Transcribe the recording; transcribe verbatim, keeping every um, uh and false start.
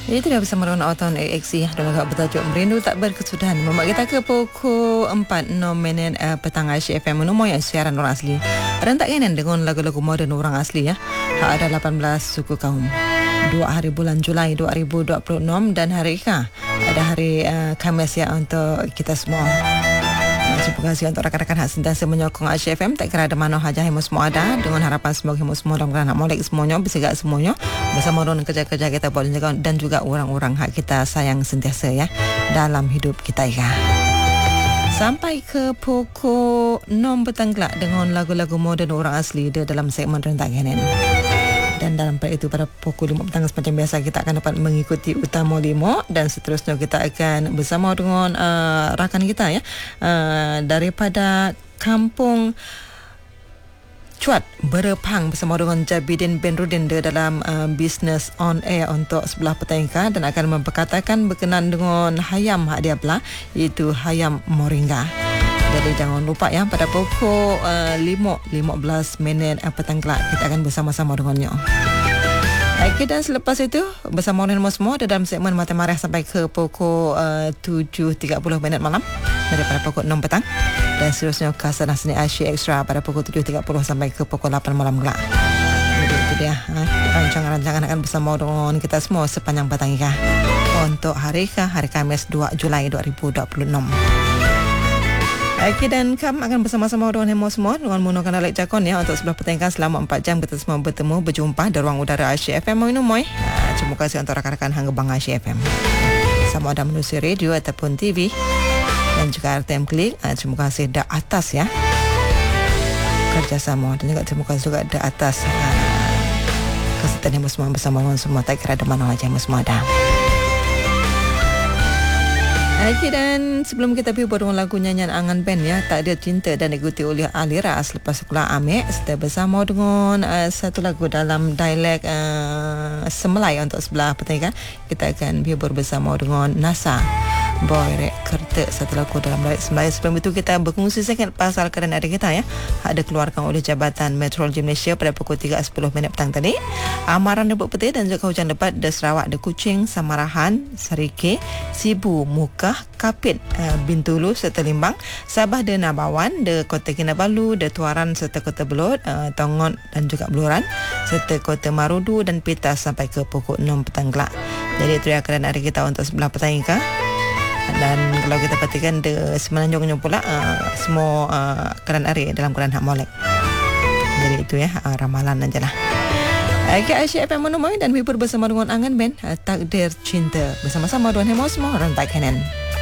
Itu dah bersama dengan Auton A X C dan agak bertajuk Merindu Tak Berkesudahan. Membuat kita ke pukul empat enam minit uh, petang Asyik F M Menemui siaran orang asli. Rentak kanan dengan lagu-lagu moden orang asli ya. Hak ada lapan belas suku kaum. Dua hari bulan Julai dua ribu dua puluh enam dan hari Ika. Ada hari uh, Khamis ya untuk kita semua. Terima kasih untuk rakan-rakan hak sentiasa menyokong Asyik F M. Tak kira ada mana hajah yang semua ada. Dengan harapan semoga yang semua dalam nak molek semuanya, bersigap semuanya. Bersama dengan kerja-kerja kita buat dan juga orang-orang hak kita sayang sentiasa ya dalam hidup kita ya. Sampai ke pukul enam petang kelak dengan lagu-lagu moden orang asli dia dalam segmen Rentak Kanan. Dan dalam pada itu pada pukul lima petang seperti biasa kita akan dapat mengikuti Utama Lima dan seterusnya kita akan bersama dengan uh, rakan kita ya uh, daripada Kampung Cuat Berepang bersama dengan Jabidin bin Rudin dia dalam uh, Business on Air untuk sebelah petang dan akan memperkatakan berkenaan dengan hayam hak dia pula iaitu hayam moringa. Jadi jangan lupa ya pada pukul uh, lima lima belas minit uh, petang kelak kita akan bersama-sama dengannya. Okey, dan selepas itu bersama dengan semua dalam segmen Mata Marah sampai ke pukul uh, tujuh tiga puluh minit malam daripada pukul enam petang dan seterusnya Kasanah Seni Asyik Extra pada pukul tujuh tiga puluh sampai ke pukul lapan malam kelak. Jadi itu dia ha? Rancangan-rancangan akan bersama dengan kita semua sepanjang petang ini untuk hari ke hari Khamis dua Julai dua ribu dua puluh enam. Okey, dan kami akan bersama-sama dengan hemo semua dengan menggunakan Alek Jakon ya untuk sebelah petang selama empat jam kita semua bertemu berjumpa di ruang udara Asyik F M Menemui. Ha, terima kasih untuk rakan-rakan hang bang Asyik F M. Sama ada menerusi radio ataupun T V dan juga R T M Klik. Ha, terima kasih dah atas ya kerjasama dan juga terima kasih juga dah atas ha, kesertaan hemo semua bersama dengan semua tak kira ada mana aja hemo semua ada. Okey, dan sebelum kita pergi dengan lagu nyanyian Angan Band ya, Tak Ada Cinta dan diikuti oleh Alira selepas sekolah Amek, kita bersama dengan uh, satu lagu dalam dialek uh, Semelai untuk sebelah petang kita akan pergi bersama dengan Nasa Boy Rek Kerta, satu lagu dalam dialek Semelai. Sebelum itu kita berkongsi sikit pasal keadaan ada kita ya, ada keluarkan oleh Jabatan Meteorologi Malaysia pada pukul tiga sepuluh minit petang tadi. Amaran debuk petir dan juga hujan lebat di Sarawak, di Kuching, Samarahan, Sarike, Sibu, Muka, Kapit, uh, Bintulu serta Limbang, Sabah dan Nabawan, de Kota Kinabalu, de Tuaran serta Kota Belud, uh, Tongon dan juga Beluran serta Kota Marudu dan Pitas sampai ke pukul enam petang kelak. Jadi itu ya keadaan hari kita untuk sebelah petang ini. Dan kalau kita perhatikan de semenanjungnya pula uh, semua uh, keadaan hari dalam keadaan hak molek. Jadi itu ya uh, ramalan ajalah. Okey, Asyik F M Menemui dan hibur bersama dengan Angan Band uh, Takdir Cinta bersama-sama dengan hemo semua Rentak Kanan.